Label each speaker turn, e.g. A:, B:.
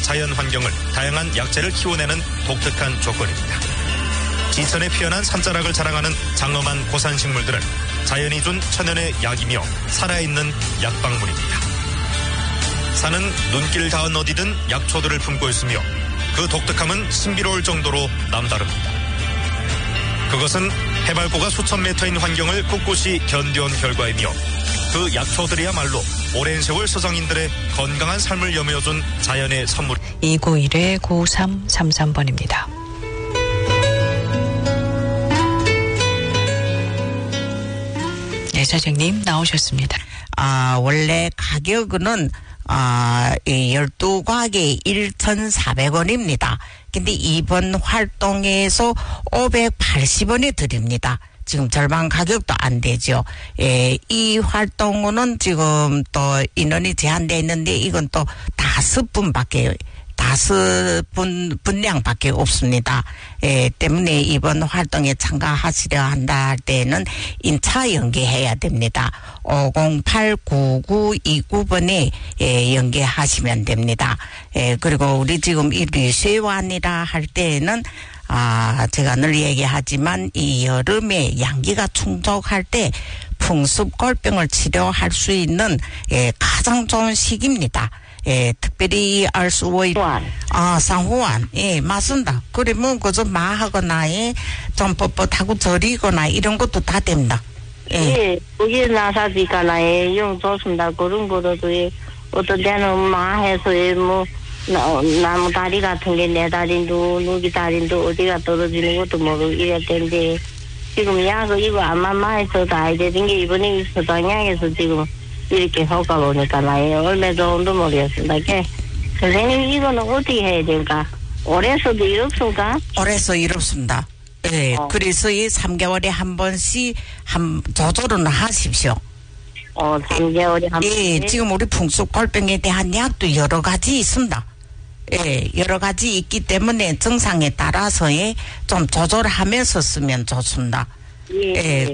A: 자연 환경을 다양한 약재를 키워내는 독특한 조건입니다. 지천에 피어난 산자락을 자랑하는 장엄한 고산식물들은 자연이 준 천연의 약이며 살아있는 약방문입니다. 산은 눈길 닿은 어디든 약초들을 품고 있으며 그 독특함은 신비로울 정도로 남다릅니다. 그것은 해발고가 수천 미터인 환경을 꿋꿋이 견뎌온 결과이며 그 약초들이야말로 오랜 세월 서장인들의 건강한 삶을 여며준 자연의 선물.
B: 291-9333번입니다. 네, 사장님 나오셨습니다.
C: 원래 가격은 이 12과학에 1,400원입니다. 근데 이번 활동에서 580원에 드립니다. 지금 절반 가격도 안 되죠. 이 활동은 지금 또 인원이 제한되어 있는데 이건 또 5분량밖에 없습니다. 때문에 이번 활동에 참가하시려 한다 할 때는 인차 연계해야 됩니다. 508-9929번에 연계하시면 됩니다. 그리고 우리 지금 이 리쇠환이라 할 때는 제가 늘 얘기하지만 이 여름에 양기가 충족할 때 풍습골병을 치료할 수 있는 가장 좋은 시기입니다. 특별히 알 수 있는 상호환, 맞습니다. 그러면 그저 마하거나 좀 뻣뻣하고 저리거나 이런 것도 다 됩니다.
D: 그게 나사지가나 용 좋습니다. 그런 거로도 어떤 데는 마해서 나무 다리 같은 게 내 다리도 누기 다리도 어디가 떨어지는 것도 모르고 이럴 텐데 지금 약을 이거 안만마해서 다 되는 게 이번에 서당양에서 지금 이렇게 효과가 오니까 나요. 얼마 정도 모르겠습니다. 선생님 이거는 어떻게 해야 될까? 올해서도 이렇습니까?
C: 올해서 이렇습니다. 그래서 이 3개월에 한 번씩 조절은 하십시오.
D: 3개월에 한 번.
C: 지금 우리 풍속골병에 대한 약도 여러 가지 있습니다. 여러 가지 있기 때문에 증상에 따라서 좀 조절하면서 쓰면 좋습니다.